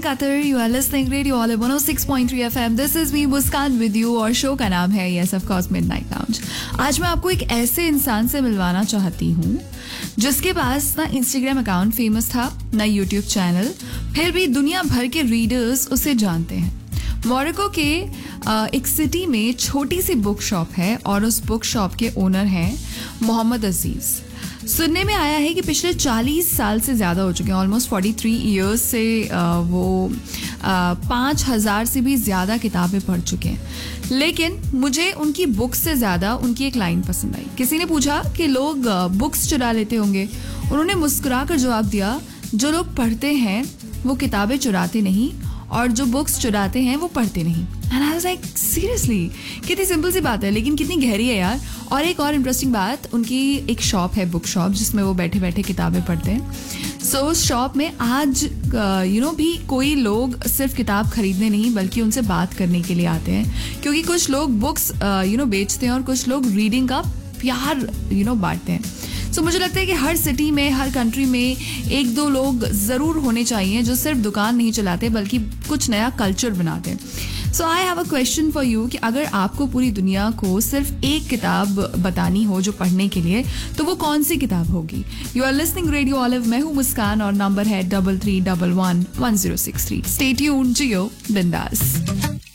Qatar. You are listening Radio Olive 106.3 FM. This is me Muskan with you और show का नाम है yes of course Midnight Lounge. आज मैं आपको एक ऐसे इंसान से मिलवाना चाहती हूँ जिसके पास ना इंस्टाग्राम अकाउंट फेमस था ना यूट्यूब चैनल, फिर भी दुनिया भर के रीडर्स उसे जानते हैं. मोरक्को के एक सिटी में छोटी सी बुक शॉप है और उस बुक शॉप के ओनर हैं मोहम्मद अजीज. सुनने में आया है कि पिछले 40 साल से ज़्यादा हो चुके हैं, ऑलमोस्ट 43 ईयर्स से वो 5,000 से भी ज़्यादा किताबें पढ़ चुके हैं. लेकिन मुझे उनकी बुक्स से ज़्यादा उनकी एक लाइन पसंद आई. किसी ने पूछा कि लोग बुक्स चुरा लेते होंगे. उन्होंने मुस्कुरा कर जवाब दिया, जो लोग पढ़ते हैं वो किताबें चुराते नहीं और जो बुक्स चुराते हैं वो पढ़ते नहीं. And I was like seriously, कितनी सिंपल सी बात है लेकिन कितनी गहरी है यार. और एक और इंटरेस्टिंग बात, उनकी एक शॉप है, बुक शॉप, जिसमें वो बैठे बैठे किताबें पढ़ते हैं. सो उस शॉप में आज भी कोई लोग सिर्फ किताब खरीदने नहीं बल्कि उनसे बात करने के लिए आते हैं, क्योंकि कुछ लोग बुक्स बेचते हैं और कुछ लोग रीडिंग का प्यार बांटते हैं. सो मुझे लगता है कि हर सिटी में, हर कंट्री में एक दो लोग ज़रूर होने चाहिए जो सिर्फ दुकान नहीं चलाते बल्कि कुछ नया कल्चर बनाते हैं. सो I have a question for you कि अगर आपको पूरी दुनिया को सिर्फ एक किताब बतानी हो जो पढ़ने के लिए, तो वो कौन सी किताब होगी? You are listening radio olive. मैं हूँ मुस्कान और नंबर है 33111063. स्टे ट्यून्ड, जियो बिंदास.